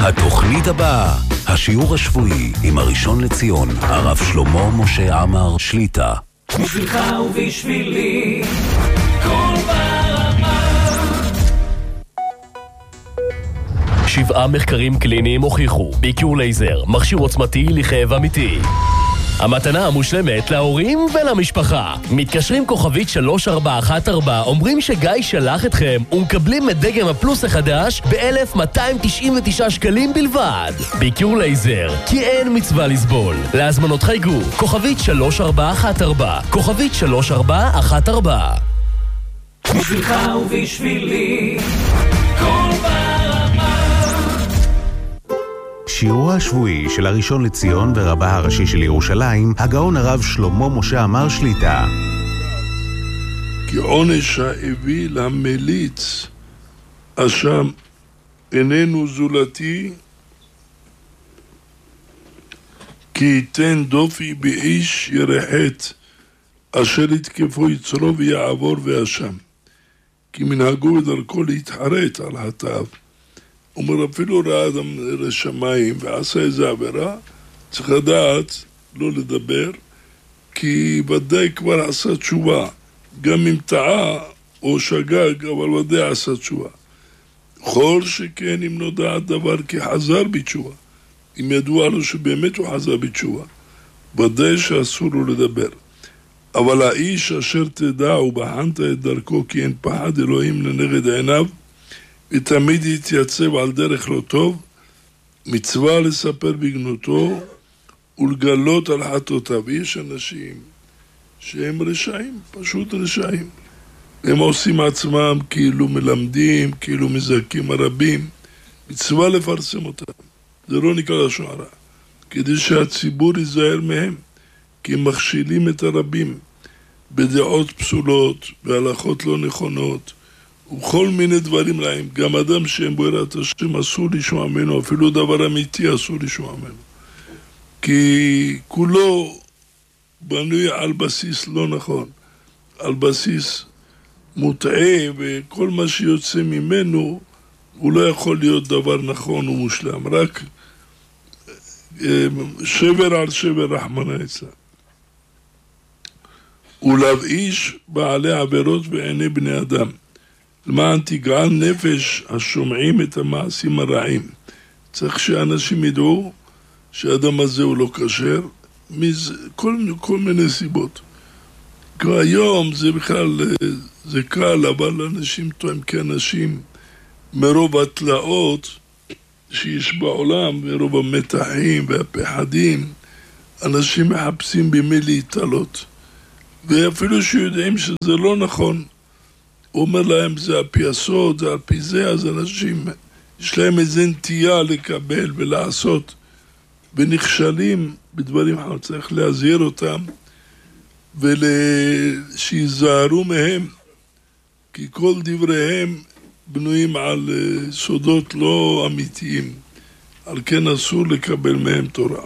התוכנית הבאה, השיעור השבועי עם הראשון לציון, הרב שלמה משה עמאר שליטה. בשבילך ובשבילי, כל ברמה. 7 מחקרים קליניים הוכיחו, ביקור לייזר, מכשיר עוצמתי לכאב אמיתי. המתנה המושלמת להורים ולמשפחה. מתקשרים כוכבית 3414, אומרים שגיא שלח אתכם ומקבלים את דגם הפלוס החדש ב-1,299 שקלים בלבד. ביקור לייזר, כי אין מצווה לסבול. להזמנות חייגו, כוכבית 3414, כוכבית 3414. בשבילך ובשבילי, כל ברמה. שיעורו השבועי של הראשון לציון ורבה הראשי של ירושלים, הגאון הרב שלמה משה עמאר שליטה. כי עונש האבי למליץ אשם איננו זולתי, כי ייתן דופי באיש ירחת, אשר יתקפו יצרו ויעבור ואשם. כי מנהגו בדרכו להתחרט על התאו. אומר, אפילו ראה אדם לשמיים ועשה איזה עבירה, צריך לדעת לא לדבר, כי ודאי כבר עשה תשובה. גם אם טעה או שגג, אבל ודאי עשה תשובה. כל שכן אם נודע דבר כי חזר בתשובה. אם ידוע לו שבאמת הוא חזר בתשובה, ודאי שאסור לו לדבר. אבל האיש אשר תדע ובחנת את דרכו כי אין פחד אלוהים לנגד עיניו, ותמיד יתייצב על דרך לא טוב, מצווה לספר בגנותו ולגלות על חטאותיו. יש אנשים שהם רשעים, פשוט רשעים. הם עושים עצמם כאילו מלמדים, כאילו מזכים הרבים. מצווה לפרסם אותם. זה לא נקרא לשון הרע. כדי שהציבור ייזהר מהם, כי הם מכשילים את הרבים בדעות פסולות, בהלכות לא נכונות, וכל מיני דברים רעים. גם אדם שהם בו יראת השם אסור לשמוע ממנו, אפילו דבר אמיתי אסור לשמוע ממנו. כי כולו בנוי על בסיס לא נכון, על בסיס מוטעה, וכל מה שיוצא ממנו הוא לא יכול להיות דבר נכון ומושלם, רק שבר על שבר רחמנא ליצלן. ולהבאיש בעלי עבירות בעיני בני אדם, למען תגעל נפש השומעים את המעשים הרעים. צריך שאנשים ידעו שהאדם הזה הוא לא כשר, כל מיני סיבות. כי היום זה בכלל, זה קל, אבל אנשים טועים כאנשים מרוב התלאות שיש בעולם, מרוב המתחים והפחדים, אנשים מחפשים במי להתעלות. ואפילו שיודעים שזה לא נכון, הוא אומר להם זה על פי הסוד, זה על פי זה, אז אנשים יש להם איזו נטייה לקבל ולעשות, ונכשלים בדברים אחרים. צריך להזהיר אותם ושיזהרו מהם, כי כל דבריהם בנויים על סודות לא אמיתיים, על כן אסור לקבל מהם תורה.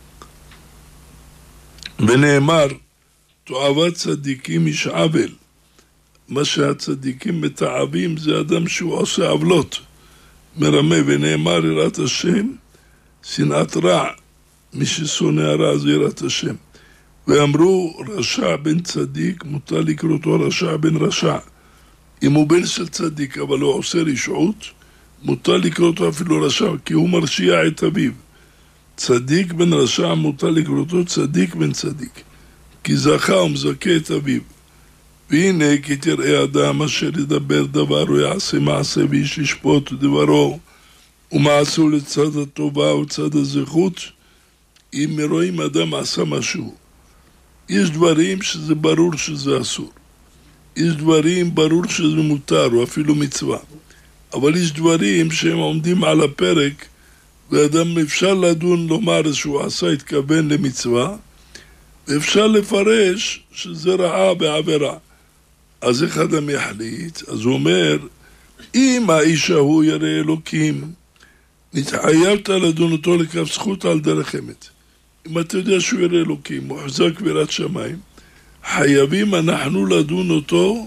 ונאמר, תועבת צדיקים איש עוול. מה שהצדיקים מתעבים זה אדם שהוא עושה עוולות, מרמה. ונאמר יראת השם, שנאת רע, מי ששונא הרע זה יראת השם. ואמרו רשע בן צדיק, מותר לקרוא אותו רשע בן רשע. אם הוא בן של צדיק אבל הוא עושה רשעות, מותר לקרוא אותו אפילו רשע, כי הוא מרשיע את אביו. צדיק בן רשע מותר לקרוא אותו צדיק בן צדיק, כי זכה ומזכה את אביו. והנה כי תראה אדם אשר ידבר דבר ויעשה מעשה ואיש ישפוט דברו ומעשו לצד הטובה ולצד הזכות. אם רואים אדם עשה משהו, יש דברים שזה ברור שזה אסור, יש דברים ברור שזה מותר או אפילו מצווה, אבל יש דברים שהם עומדים על הפרק ואדם אפשר לדון לומר שהוא עשה התכוון למצווה, ואפשר לפרש שזה רעה בעבירה. אז איך אדם יחליט? אז הוא אומר, אם האיש ההוא ירא אלוקים, נתחייבת לדון אותו לכף זכות על דרך אמת. אם אתה יודע שהוא ירא אלוקים, הוא חזק ביראת שמיים, חייבים אנחנו לדון אותו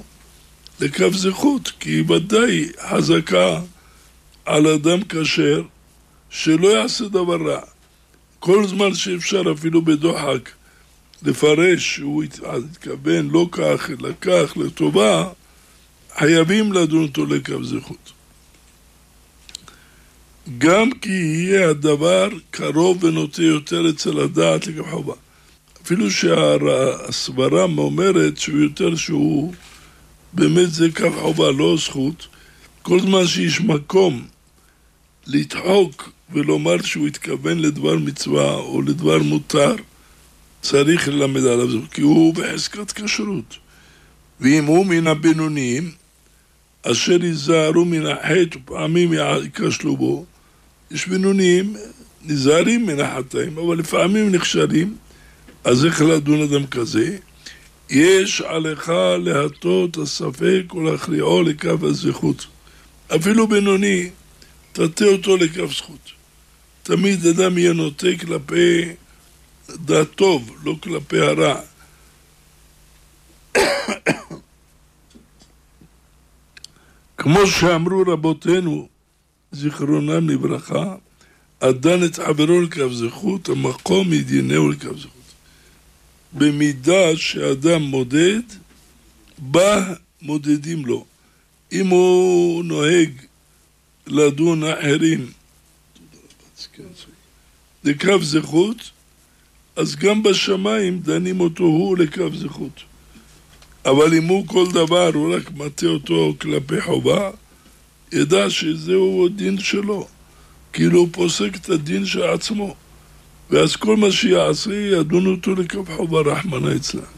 לכף זכות, כי ודאי חזקה על אדם כשר, שלא יעשה דבר רע. כל זמן שאפשר אפילו בדוחק לפרש שהוא התכוון לא כך אלא כך לטובה, חייבים לדון אותו לכף זכות. גם כי יהיה הדבר קרוב ונוטה יותר אצל הדעת לכף חובה. אפילו שהסברה אומרת שהוא יותר שהוא באמת זה כף חובה, לא זכות. כל זמן שיש מקום לדחוק ולומר שהוא התכוון לדבר מצווה או לדבר מותר, צריך ללמד עליו זאת, כי הוא בחזקת כשרות. ואם הוא מן הבינוניים, אשר ייזהרו מן החטא ופעמים ייכשלו בו, יש בינוניים, נזהרים מן החטאים, אבל לפעמים נכשלים, אז איך לדון אדם כזה? יש עליך להטות הספק ולהכריעו לכף הזכות. אפילו בינוני, תטה אותו לכף זכות. תמיד אדם יהיה נוטה כלפי דעת טוב, לא כלפי הרע. כמו שאמרו רבותינו, זיכרונם לברכה, אדן את חברו לכף זכות, המקום ידינהו לכף זכות. במידה שאדם מודד, בה מודדים לו. אם הוא נוהג לדון אחרים לכף זכות, אז גם בשמיים דנים אותו הוא לכף זכות. אבל אם הוא כל דבר, הוא רק מטה אותו כלפי חובה, ידע שזהו הדין שלו. כאילו הוא פוסק את הדין של עצמו. ואז כל מה שיעשה ידון אותו לכף חובה רחמנא ליצלן.